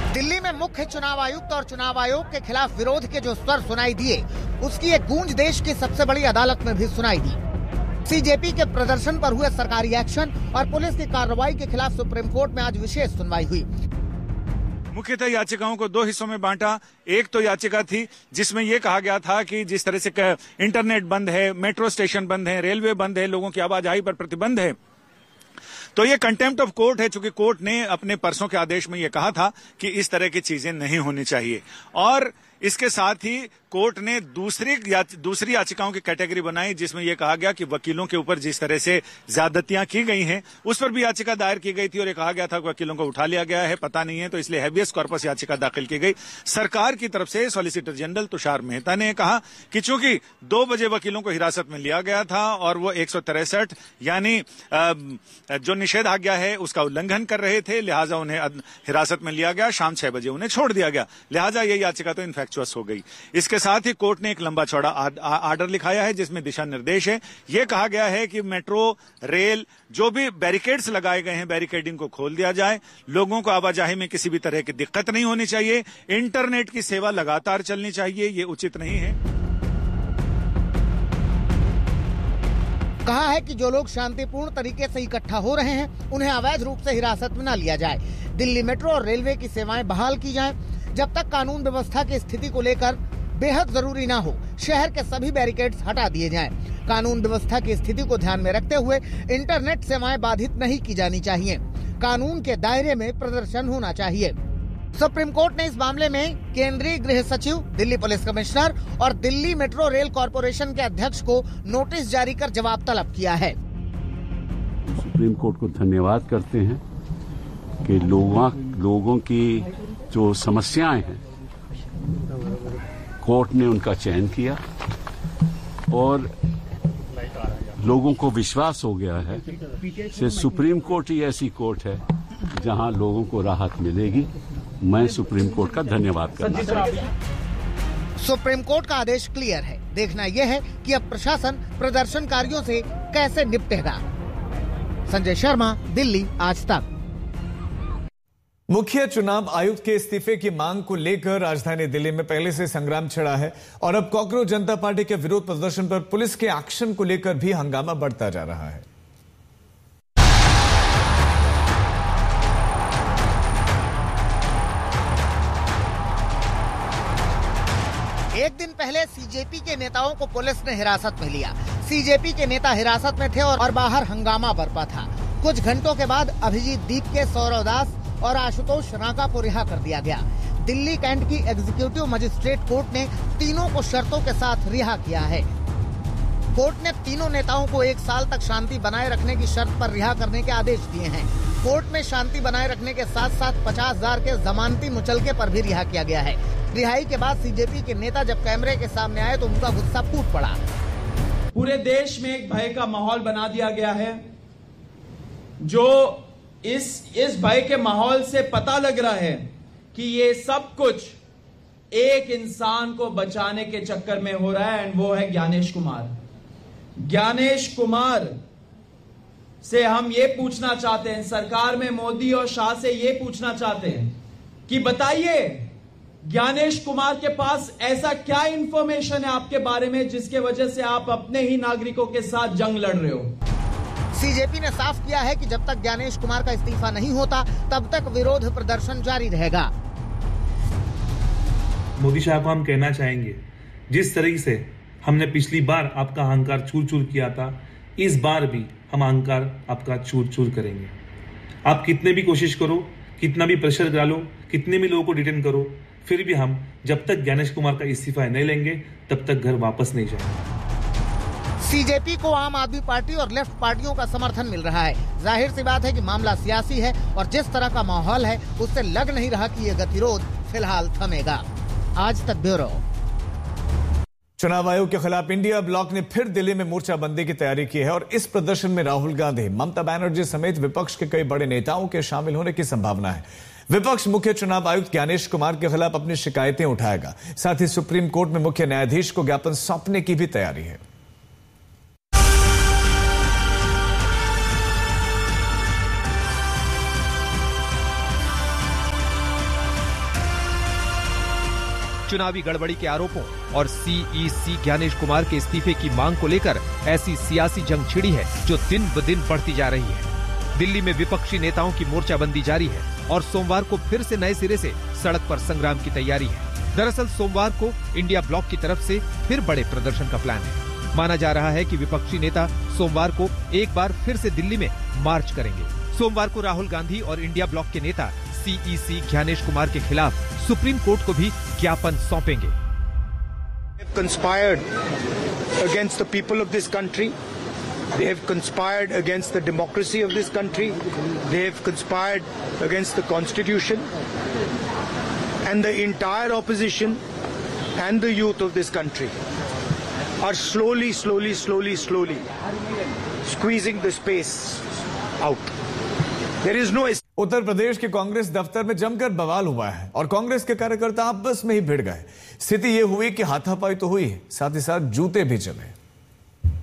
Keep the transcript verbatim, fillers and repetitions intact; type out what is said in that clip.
दिल्ली में मुख्य चुनाव आयुक्त और चुनाव आयोग के खिलाफ विरोध के जो स्वर सुनाई दिए, उसकी एक गूंज देश की सबसे बड़ी अदालत में भी सुनाई दी। सीजेपी के प्रदर्शन पर हुए सरकारी एक्शन और पुलिस की कार्रवाई के खिलाफ सुप्रीम कोर्ट में आज विशेष सुनवाई हुई। मुख्यतः याचिकाओं को दो हिस्सों में बांटा। एक तो याचिका थी जिसमें यह कहा गया था कि जिस तरह से इंटरनेट बंद है, मेट्रो स्टेशन बंद है, रेलवे बंद है, लोगों की आवाजाही पर प्रतिबंध है, तो ये कंटेम्प्ट ऑफ कोर्ट है, चूंकि कोर्ट ने अपने परसों के आदेश में यह कहा था कि इस तरह की चीजें नहीं होनी चाहिए। और इसके साथ ही कोर्ट ने दूसरी या, दूसरी याचिकाओं की कैटेगरी बनाई जिसमें यह कहा गया कि वकीलों के ऊपर जिस तरह से ज्यादतियां की गई हैं उस पर भी याचिका दायर की गई थी और यह कहा गया था कि वकीलों को उठा लिया गया है, पता नहीं है, तो इसलिए हैबियस कॉर्पस याचिका दाखिल की गई। सरकार की तरफ से सॉलिसिटर जनरल तुषार मेहता ने कहा कि चूंकि दो बजे वकीलों को हिरासत में लिया गया था और वो एक सौ तिरसठ यानी जो निषेधाज्ञा है उसका उल्लंघन कर रहे थे, लिहाजा उन्हें हिरासत में लिया गया, शाम छह बजे उन्हें छोड़ दिया गया, लिहाजा यह याचिका तो इनफैक्चुअस हो गई। इसके साथ ही कोर्ट ने एक लंबा चौड़ा आर्डर लिखाया है जिसमें दिशा निर्देश है। यह कहा गया है कि मेट्रो, रेल, जो भी बैरिकेड्स लगाए गए हैं, बैरिकेडिंग को खोल दिया जाए, लोगों को आवाजाही में किसी भी तरह की दिक्कत नहीं होनी चाहिए, इंटरनेट की सेवा लगातार चलनी चाहिए, यह उचित नहीं है। कहा है कि जो लोग शांतिपूर्ण तरीके से इकट्ठा हो रहे हैं उन्हें अवैध रूप से हिरासत में न लिया जाए। दिल्ली मेट्रो और रेलवे की सेवाएं बहाल की जाएं। जब तक कानून व्यवस्था की स्थिति को लेकर बेहद जरूरी ना हो, शहर के सभी बैरिकेड्स हटा दिए जाएं। कानून व्यवस्था की स्थिति को ध्यान में रखते हुए इंटरनेट सेवाएं बाधित नहीं की जानी चाहिए। कानून के दायरे में प्रदर्शन होना चाहिए। सुप्रीम कोर्ट ने इस मामले में केंद्रीय गृह सचिव, दिल्ली पुलिस कमिश्नर और दिल्ली मेट्रो रेल कॉरपोरेशन के अध्यक्ष को नोटिस जारी कर जवाब तलब किया है। सुप्रीम कोर्ट को धन्यवाद करते हैं कि लोगों लोगों की जो समस्याएं हैं कोर्ट ने उनका चयन किया और लोगों को विश्वास हो गया है कि सुप्रीम कोर्ट ही ऐसी कोर्ट है जहां लोगों को राहत मिलेगी। मैं सुप्रीम कोर्ट का धन्यवाद करना चाहता हूं। सुप्रीम कोर्ट का आदेश क्लियर है, देखना यह है कि अब प्रशासन प्रदर्शनकारियों से कैसे निपटेगा। संजय शर्मा, दिल्ली आज तक। मुख्य चुनाव आयुक्त के इस्तीफे की मांग को लेकर राजधानी दिल्ली में पहले से संग्राम छिड़ा है और अब कॉकरोच जनता पार्टी के विरोध प्रदर्शन पर पुलिस के एक्शन को लेकर भी हंगामा बढ़ता जा रहा है। एक दिन पहले सीजेपी के नेताओं को पुलिस ने हिरासत में लिया। सीजेपी के नेता हिरासत में थे और बाहर हंगामा बरपा था। कुछ घंटों के बाद अभिजीत दीप के सौरव दास और आशुतोष राणा को रिहा कर दिया गया। दिल्ली कैंट की एग्जीक्यूटिव मजिस्ट्रेट कोर्ट ने तीनों को शर्तों के साथ रिहा किया है। कोर्ट ने तीनों नेताओं को एक साल तक शांति बनाए रखने की शर्त पर रिहा करने के आदेश दिए हैं। कोर्ट में शांति बनाए रखने के साथ साथ पचास हजार के जमानती मुचलके पर भी रिहा किया गया है। रिहाई के बाद सीजेपी के नेता जब कैमरे के सामने आए तो उनका गुस्सा फूट पड़ा। पूरे देश में एक भय का माहौल बना दिया गया है, जो इस इस भय के माहौल से पता लग रहा है कि ये सब कुछ एक इंसान को बचाने के चक्कर में हो रहा है, एंड वो है ज्ञानेश कुमार। ज्ञानेश कुमार से हम ये पूछना चाहते हैं, सरकार में मोदी और शाह से ये पूछना चाहते हैं कि बताइए ज्ञानेश कुमार के पास ऐसा क्या इंफॉर्मेशन है आपके बारे में जिसके वजह से आप अपने ही नागरिकों के साथ जंग लड़ रहे हो। सीजेपी ने साफ किया है कि जब तक ज्ञानेश कुमार का इस्तीफा नहीं होता तब तक विरोध प्रदर्शन जारी रहेगा। मोदी साहब को हम कहना चाहेंगे, जिस तरीके से हमने पिछली बार आपका अहंकार चूर चूर किया था, इस बार भी हम अहंकार आपका चूर चूर करेंगे। आप कितने भी कोशिश करो, कितना भी प्रेशर डालो, कितने भी लोगों को डिटेन करो, फिर भी हम जब तक ज्ञानेश कुमार का इस्तीफा नहीं लेंगे तब तक घर वापस नहीं जाएंगे। सीजेपी को आम आदमी पार्टी और लेफ्ट पार्टियों का समर्थन मिल रहा है। जाहिर सी बात है कि मामला सियासी है और जिस तरह का माहौल है उससे लग नहीं रहा कि ये गतिरोध फिलहाल थमेगा। आज तक ब्यूरो। चुनाव आयोग के खिलाफ इंडिया ब्लॉक ने फिर दिल्ली में मोर्चाबंदी की तैयारी की है और इस प्रदर्शन में राहुल गांधी, ममता बनर्जी समेत विपक्ष के कई बड़े नेताओं के शामिल होने की संभावना है। विपक्ष मुख्य चुनाव आयुक्त ज्ञानेश कुमार के खिलाफ अपनी शिकायतें उठाएगा। साथ ही सुप्रीम कोर्ट में मुख्य न्यायाधीश को ज्ञापन सौंपने की भी तैयारी है। चुनावी गड़बड़ी के आरोपों और सीईसी ज्ञानेश कुमार के इस्तीफे की मांग को लेकर ऐसी सियासी जंग छिड़ी है जो दिन ब दिन बढ़ती जा रही है। दिल्ली में विपक्षी नेताओं की मोर्चाबंदी जारी है और सोमवार को फिर से नए सिरे से सड़क पर संग्राम की तैयारी है। दरअसल सोमवार को इंडिया ब्लॉक की तरफ से फिर बड़े प्रदर्शन का प्लान है। माना जा रहा है कि विपक्षी नेता सोमवार को एक बार फिर से दिल्ली में मार्च करेंगे। सोमवार को राहुल गांधी और इंडिया ब्लॉक के नेता सीईसी ज्ञानेश कुमार के खिलाफ सुप्रीम कोर्ट को भी ज्ञापन सौंपेंगे। Conspired against the people of this country. They have conspired against the democracy of this country. They have conspired against the constitution. And the entire opposition and the youth of this country are slowly, slowly, slowly, slowly squeezing the space out. There is no. Uttar Pradesh के कांग्रेस दफ्तर में जमकर बवाल हुआ है और कांग्रेस के कार्यकर्ता आपस में ही भिड़ गए। स्थिति ये हुई कि हाथापाई तो हुई, साथ ही साथ जूते भी चले।